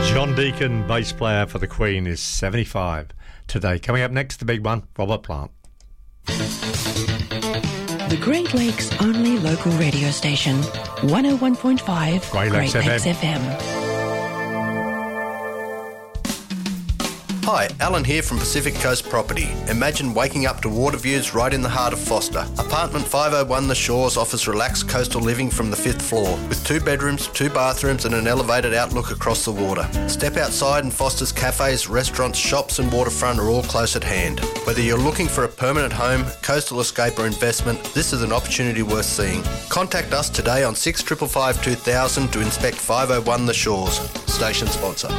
John Deacon, bass player for the Queen, is 75 today. Coming up next, the big one, Robert Plant. The Great Lakes' only local radio station, 101.5 Great Lakes FM. Hi, Alan here from Pacific Coast Property. Imagine waking up to water views right in the heart of Foster. Apartment 501 The Shores offers relaxed coastal living from the 5th floor, with 2 bedrooms, 2 bathrooms and an elevated outlook across the water. Step outside and Foster's cafes, restaurants, shops and waterfront are all close at hand. Whether you're looking for a permanent home, coastal escape or investment, this is an opportunity worth seeing. Contact us today on 6555 2000 to inspect 501 The Shores. Station sponsor.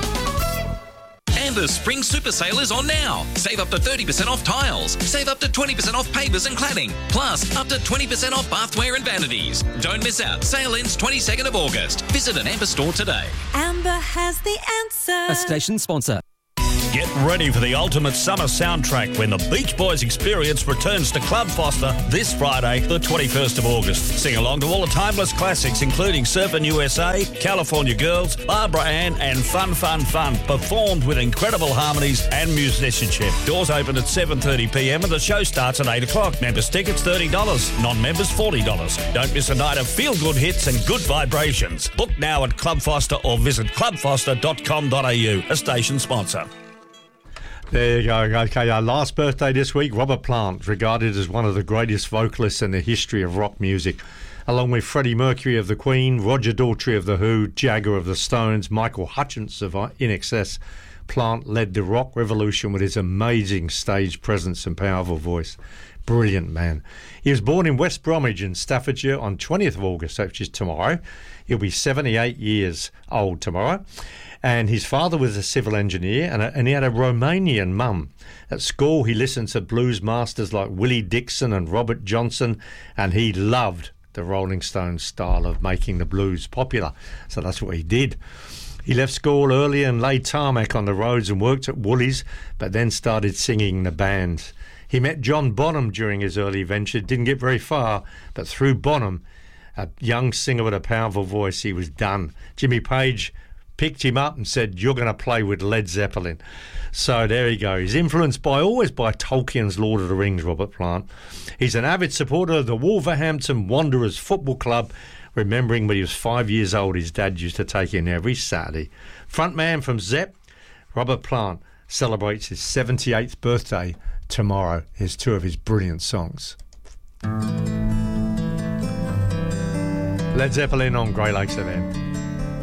And the Spring Super Sale is on now. Save up to 30% off tiles. Save up to 20% off pavers and cladding. Plus, up to 20% off bathware and vanities. Don't miss out. Sale ends 22nd of August. Visit an Amber store today. Amber has the answer. A station sponsor. Get ready for the ultimate summer soundtrack when the Beach Boys Experience returns to Club Foster this Friday, the 21st of August. Sing along to all the timeless classics, including Surfin' USA, California Girls, Barbara Ann, and Fun, Fun, Fun, performed with incredible harmonies and musicianship. Doors open at 7:30pm and the show starts at 8 o'clock. Members tickets $30, non-members $40. Don't miss a night of feel-good hits and good vibrations. Book now at Club Foster or visit clubfoster.com.au, a station sponsor. There you go. Okay, our last birthday this week, Robert Plant, regarded as one of the greatest vocalists in the history of rock music. Along with Freddie Mercury of the Queen, Roger Daltrey of the Who, Jagger of the Stones, Michael Hutchence of INXS, Plant led the rock revolution with his amazing stage presence and powerful voice. Brilliant man. He was born in West Bromwich in Staffordshire on 20th of August, which is tomorrow. He'll be 78 years old tomorrow. And his father was a civil engineer, and he had a Romanian mum. At school, he listened to blues masters like Willie Dixon and Robert Johnson, and he loved the Rolling Stones style of making the blues popular. So that's what he did. He left school early and laid tarmac on the roads and worked at Woolies, but then started singing in the bands. He met John Bonham during his early venture, didn't get very far, but through Bonham, a young singer with a powerful voice, he was done. Jimmy Page picked him up and said, "You're going to play with Led Zeppelin." So there you go. He's influenced always by Tolkien's Lord of the Rings, Robert Plant. He's an avid supporter of the Wolverhampton Wanderers Football Club, remembering when he was 5 years old, his dad used to take him every Saturday. Frontman from Zepp, Robert Plant, celebrates his 78th birthday tomorrow. Here's 2 of his brilliant songs. Led Zeppelin on Grey Lakes FM.